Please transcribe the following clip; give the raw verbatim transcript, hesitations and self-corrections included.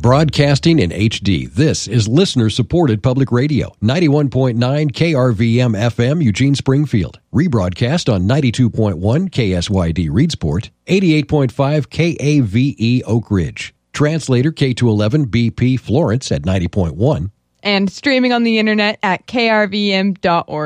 Broadcasting in H D, this is listener-supported public radio, ninety-one point nine K R V M F M, Eugene Springfield. Rebroadcast on ninety-two point one K S Y D Reedsport, eighty-eight point five K A V E Oak Ridge. Translator K two eleven B P Florence at ninety point one. And streaming on the internet at K R V M dot org.